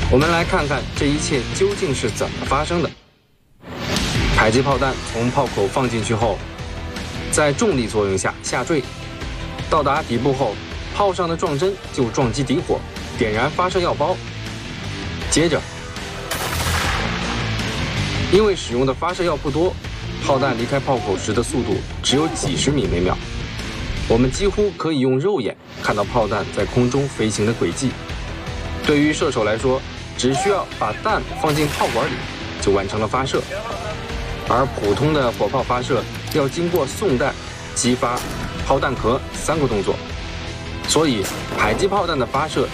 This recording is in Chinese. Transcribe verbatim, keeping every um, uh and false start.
我们来看看这一切究竟是怎么发生的。迫击炮弹从炮口放进去后，在重力作用下下坠，到达底部后，炮上的撞针就撞击底火，点燃发射药包。接着，因为使用的发射药不多，炮弹离开炮口时的速度只有几十米每秒，我们几乎可以用肉眼看到炮弹在空中飞行的轨迹。对于射手来说，只需要把弹放进炮管里，就完成了发射。而普通的火炮发射要经过送弹、激发、抛弹壳三个动作，所以迫击炮弹的发射